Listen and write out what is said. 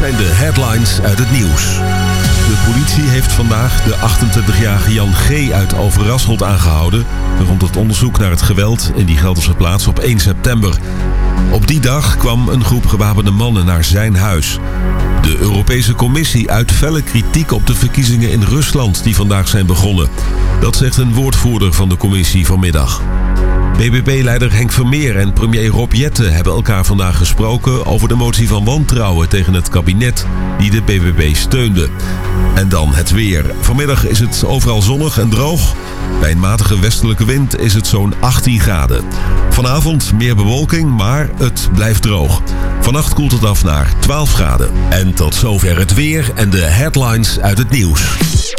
zijn de headlines uit het nieuws. De politie heeft vandaag de 28-jarige Jan G. uit Overasselt aangehouden rond het onderzoek naar het geweld in die Gelderse plaats op 1 september. Op die dag kwam een groep gewapende mannen naar zijn huis. De Europese Commissie uit felle kritiek op de verkiezingen in Rusland die vandaag zijn begonnen. Dat zegt een woordvoerder van de commissie vanmiddag. BBB-leider Henk Vermeer en premier Rob Jetten hebben elkaar vandaag gesproken over de motie van wantrouwen tegen het kabinet die de BBB steunde. En dan het weer. Vanmiddag is het overal zonnig en droog. Bij een matige westelijke wind is het zo'n 18 graden. Vanavond meer bewolking, maar het blijft droog. Vannacht koelt het af naar 12 graden. En tot zover het weer en de headlines uit het nieuws.